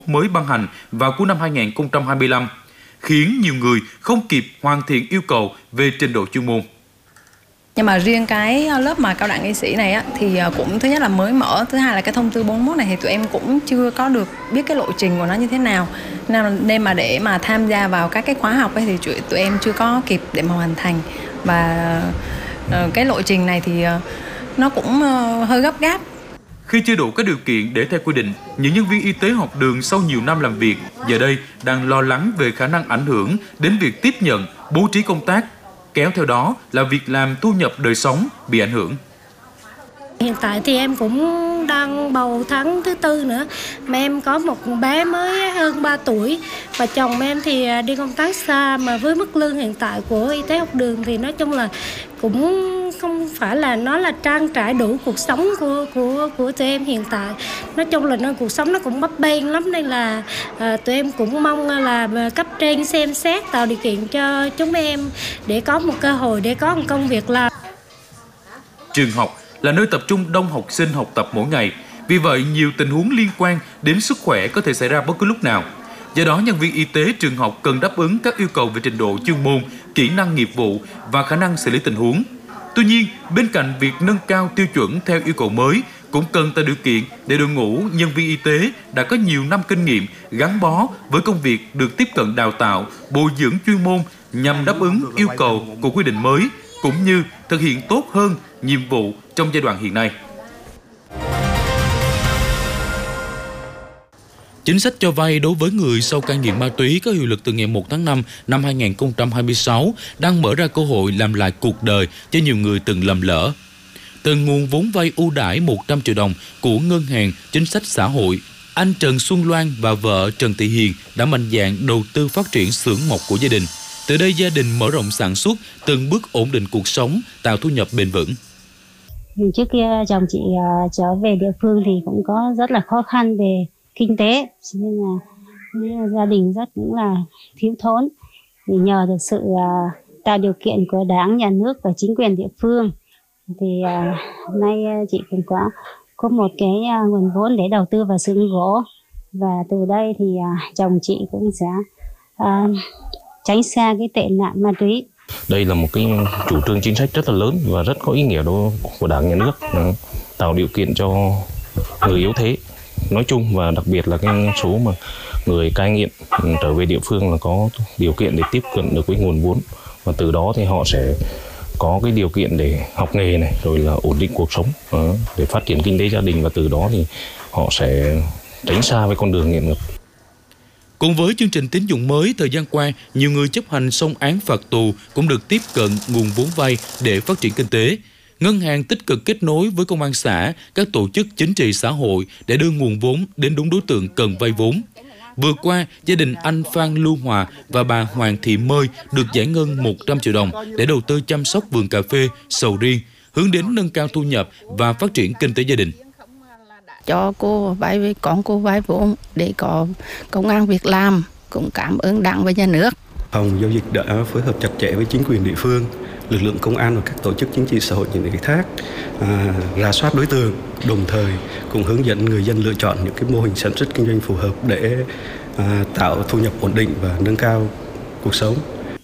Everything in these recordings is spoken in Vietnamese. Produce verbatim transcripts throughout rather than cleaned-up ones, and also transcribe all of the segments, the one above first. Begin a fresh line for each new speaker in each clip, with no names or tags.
mới ban hành vào cuối năm hai nghìn không trăm hai mươi lăm, khiến nhiều người không kịp hoàn thiện yêu cầu về trình độ chuyên môn.
Nhưng mà riêng cái lớp mà cao đẳng y sĩ này á, thì cũng thứ nhất là mới mở, thứ hai là cái thông tư bốn mươi mốt này thì tụi em cũng chưa có được biết cái lộ trình của nó như thế nào. Nên mà để mà tham gia vào các cái khóa học ấy thì tụi em chưa có kịp để mà hoàn thành. Và cái lộ trình này thì nó cũng hơi gấp gáp.
Khi chưa đủ các điều kiện để theo quy định, những nhân viên y tế học đường sau nhiều năm làm việc giờ đây đang lo lắng về khả năng ảnh hưởng đến việc tiếp nhận, bố trí công tác, kéo theo đó là việc làm thu nhập đời sống bị ảnh hưởng.
Hiện tại thì em cũng đang bầu tháng thứ tư nữa, mà em có một bé mới hơn ba tuổi và chồng em thì đi công tác xa, mà với mức lương hiện tại của y tế học đường thì nói chung là cũng không phải là nó là trang trải đủ cuộc sống của của của tụi em hiện tại. Nói chung là nó, cuộc sống nó cũng bấp bênh lắm, nên là à, tụi em cũng mong là cấp trên xem xét tạo điều kiện cho chúng em để có một cơ hội để có một công việc làm.
Trường học là nơi tập trung đông học sinh học tập mỗi ngày, vì vậy nhiều tình huống liên quan đến sức khỏe có thể xảy ra bất cứ lúc nào. Do đó, nhân viên y tế trường học cần đáp ứng các yêu cầu về trình độ chuyên môn, kỹ năng nghiệp vụ và khả năng xử lý tình huống. Tuy nhiên, bên cạnh việc nâng cao tiêu chuẩn theo yêu cầu mới, cũng cần tạo điều kiện để đội ngũ nhân viên y tế đã có nhiều năm kinh nghiệm gắn bó với công việc được tiếp cận đào tạo, bồi dưỡng chuyên môn nhằm đáp ứng yêu cầu của quy định mới, cũng như thực hiện tốt hơn nhiệm vụ trong giai đoạn hiện nay. Chính sách cho vay đối với người sau cai nghiện ma túy có hiệu lực từ ngày một tháng năm năm hai nghìn không trăm hai mươi sáu đang mở ra cơ hội làm lại cuộc đời cho nhiều người từng lầm lỡ. Từ nguồn vốn vay ưu đãi một trăm triệu đồng của Ngân hàng Chính sách Xã hội, anh Trần Xuân Loan và vợ Trần Thị Hiền đã mạnh dạn đầu tư phát triển xưởng mộc của gia đình. Từ đây gia đình mở rộng sản xuất, từng bước ổn định cuộc sống, tạo thu nhập bền vững.
Trước kia chồng chị trở về địa phương thì cũng có rất là khó khăn về kinh tế, nên là, nên là gia đình rất cũng là thiếu thốn. Thì nhờ được sự uh, tạo điều kiện của Đảng, Nhà nước và chính quyền địa phương thì uh, nay uh, chị cũng có có một cái uh, nguồn vốn để đầu tư vào xưởng gỗ, và từ đây thì uh, chồng chị cũng sẽ uh, tránh xa cái tệ nạn ma túy.
Đây là một cái chủ trương chính sách rất là lớn và rất có ý nghĩa đối của Đảng, Nhà nước, tạo điều kiện cho người yếu thế nói chung, và đặc biệt là cái số mà người cai nghiện trở về địa phương là có điều kiện để tiếp cận được với nguồn vốn, và từ đó thì họ sẽ có cái điều kiện để học nghề này, rồi là ổn định cuộc sống, để phát triển kinh tế gia đình, và từ đó thì họ sẽ tránh xa với con đường nghiện ngập.
Cùng với chương trình tín dụng mới, thời gian qua, nhiều người chấp hành xong án phạt tù cũng được tiếp cận nguồn vốn vay để phát triển kinh tế. Ngân hàng tích cực kết nối với công an xã, các tổ chức chính trị xã hội để đưa nguồn vốn đến đúng đối tượng cần vay vốn. Vừa qua, gia đình anh Phan Lưu Hòa và bà Hoàng Thị Mơi được giải ngân một trăm triệu đồng để đầu tư chăm sóc vườn cà phê, sầu riêng, hướng đến nâng cao thu nhập và phát triển kinh tế gia đình.
Cho cô vay với con cô vay vốn để có công ăn việc làm, cũng cảm ơn Đảng và Nhà nước.
Phòng giao dịch đã phối hợp chặt chẽ với chính quyền địa phương, lực lượng công an và các tổ chức chính trị xã hội những người khác, à, rà soát đối tượng, đồng thời cùng hướng dẫn người dân lựa chọn những cái mô hình sản xuất kinh doanh phù hợp để à, tạo thu nhập ổn định và nâng cao cuộc sống.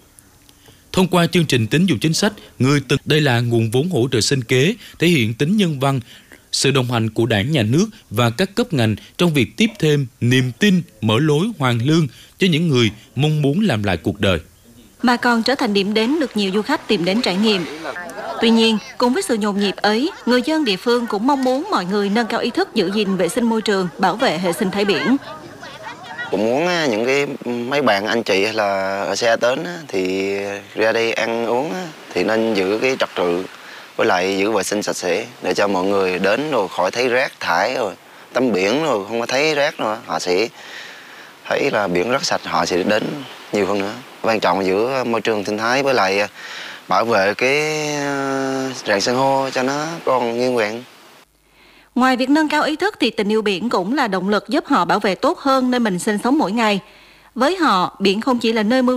Thông qua chương trình tín dụng chính sách, người từng đây là nguồn vốn hỗ trợ sinh kế, thể hiện tính nhân văn, sự đồng hành của Đảng, Nhà nước và các cấp ngành trong việc tiếp thêm niềm tin, mở lối hoàn lương cho những người mong muốn làm lại cuộc đời.
Mà còn trở thành điểm đến được nhiều du khách tìm đến trải nghiệm. Tuy nhiên, cùng với sự nhộn nhịp ấy, người dân địa phương cũng mong muốn mọi người nâng cao ý thức giữ gìn vệ sinh môi trường, bảo vệ hệ sinh thái biển.
Cũng muốn những cái mấy bạn anh chị hay là ở xe đến thì ra đây ăn uống thì nên giữ cái trật tự, với lại giữ vệ sinh sạch sẽ để cho mọi người đến rồi khỏi thấy rác thải, rồi tắm biển rồi không có thấy rác nữa, họ sẽ thấy là biển rất sạch, họ sẽ đến nhiều hơn nữa. Quan trọng là giữ môi trường sinh thái với lại bảo vệ cái rạn san hô cho nó còn nguyên vẹn.
Ngoài việc nâng cao ý thức thì tình yêu biển cũng là động lực giúp họ bảo vệ tốt hơn nơi mình sinh sống mỗi ngày. Với họ, biển không chỉ là nơi mưu